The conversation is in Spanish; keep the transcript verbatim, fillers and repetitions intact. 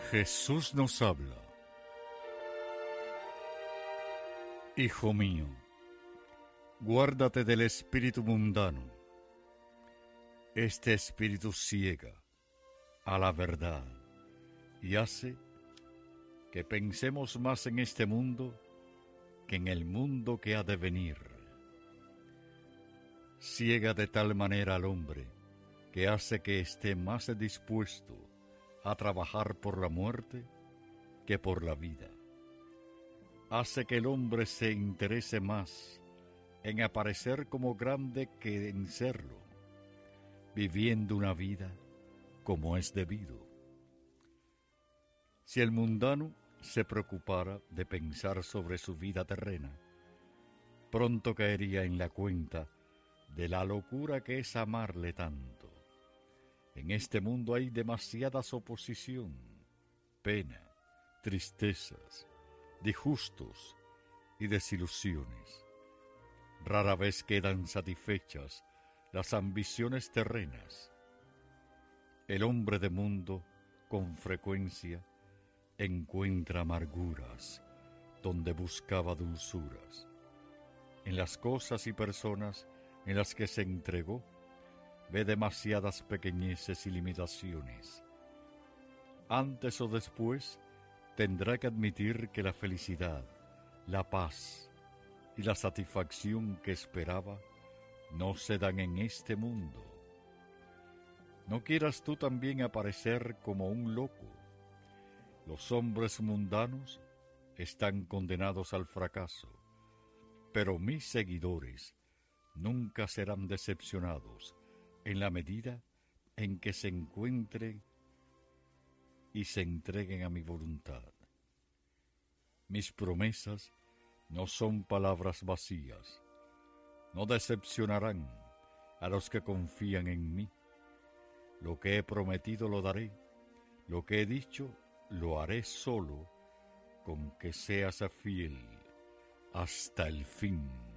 Jesús nos habla. Hijo mío, guárdate del espíritu mundano. Este espíritu ciega a la verdad y hace que pensemos más en este mundo que en el mundo que ha de venir. Ciega de tal manera al hombre que hace que esté más dispuesto a trabajar por la muerte que por la vida. Hace que el hombre se interese más en aparecer como grande que en serlo, viviendo una vida como es debido. Si el mundano se preocupara de pensar sobre su vida terrena, pronto caería en la cuenta de la locura que es amarle tanto. En este mundo hay demasiadas oposición, pena, tristezas, disgustos y desilusiones. Rara vez quedan satisfechas las ambiciones terrenas. El hombre de mundo, con frecuencia, encuentra amarguras donde buscaba dulzuras. En las cosas y personas en las que se entregó, ve demasiadas pequeñeces y limitaciones. Antes o después tendrá que admitir que la felicidad, la paz y la satisfacción que esperaba no se dan en este mundo. No quieras tú también aparecer como un loco. Los hombres mundanos están condenados al fracaso, pero mis seguidores nunca serán decepcionados en la medida en que se encuentren y se entreguen a mi voluntad. Mis promesas no son palabras vacías, no decepcionarán a los que confían en mí. Lo que he prometido lo daré, lo que he dicho lo haré solo con que seas fiel hasta el fin.